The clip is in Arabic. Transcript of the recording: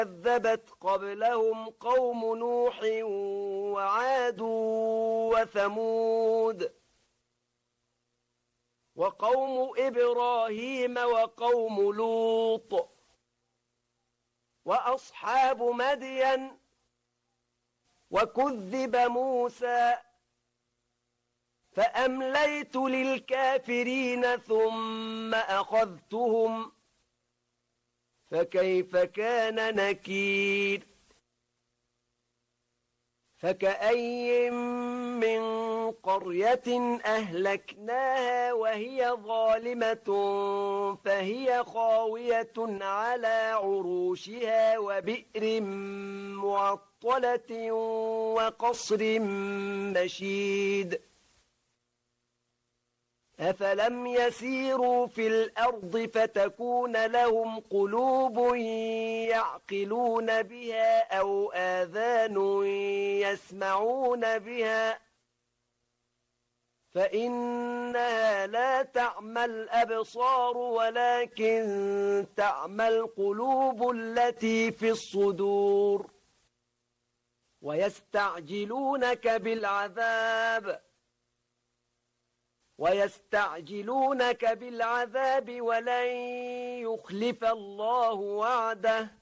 كذبت قبلهم قوم نوح وعاد وثمود وقوم إبراهيم وقوم لوط وأصحاب مدين وكذب موسى فأمليت للكافرين ثم أخذتهم فكيف كان نكير فكأي من قرية أهلكناها وهي ظالمة فهي خاوية على عروشها وبئر معطلة وقصر مشيد أفلم يسيروا في الأرض فتكون لهم قلوب يعقلون بها أو آذان يسمعون بها فإنها لا تعمى الأبصار ولكن تعمى القلوب التي في الصدور ويستعجلونك بالعذاب ولن يخلف الله وعده